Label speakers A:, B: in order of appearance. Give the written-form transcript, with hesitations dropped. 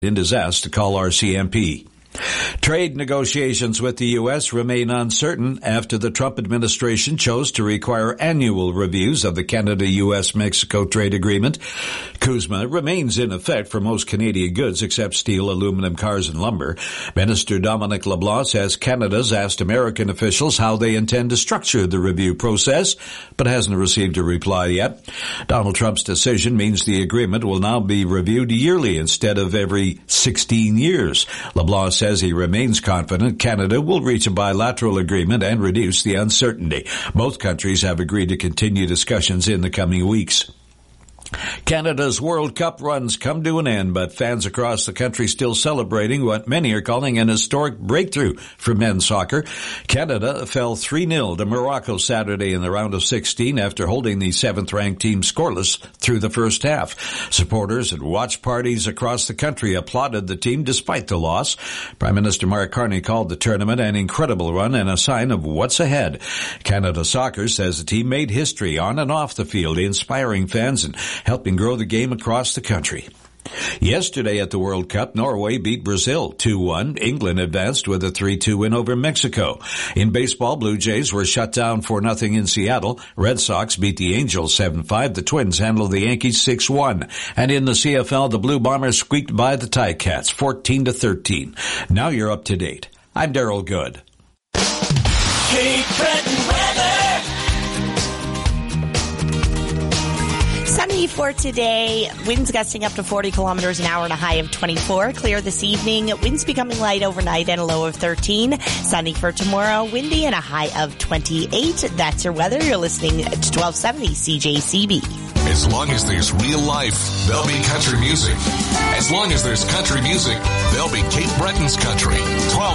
A: and is asked to call RCMP. Trade negotiations with the U.S. remain uncertain after the Trump administration chose to require annual reviews of the Canada-U.S.-Mexico trade agreement. CUSMA remains in effect for most Canadian goods except steel, aluminum, cars, and lumber. Minister Dominic LeBlanc says Canada's asked American officials how they intend to structure the review process, but hasn't received a reply yet. Donald Trump's decision means the agreement will now be reviewed yearly instead of every 16 years. LeBlanc says he remains confident Canada will reach a bilateral agreement and reduce the uncertainty. Both countries have agreed to continue discussions in the coming weeks. Canada's World Cup runs come to an end, but fans across the country still celebrating what many are calling an historic breakthrough for men's soccer. Canada fell 3-0 to Morocco Saturday in the round of 16 after holding the 7th-ranked team scoreless through the first half. Supporters at watch parties across the country applauded the team despite the loss. Prime Minister Mark Carney called the tournament an incredible run and a sign of what's ahead. Canada Soccer says the team made history on and off the field, inspiring fans and helping grow the game across the country. Yesterday at the World Cup, Norway beat Brazil 2-1. England advanced with a 3-2 win over Mexico. In baseball, Blue Jays were shut down 4-0 in Seattle. Red Sox beat the Angels 7-5. The Twins handled the Yankees 6-1. And in the CFL, the Blue Bombers squeaked by the Ticats 14-13. Now you're up to date. I'm Darryl Good.
B: Cape Breton weather.
C: Sunny for today. Winds gusting up to 40 kilometers an hour and a high of 24. Clear this evening. Winds becoming light overnight and a low of 13. Sunny for tomorrow. Windy and a high of 28. That's your weather. You're listening to 1270 CJCB.
D: As long as there's real life, there'll be country music. As long as there's country music, there'll be Cape Breton's country.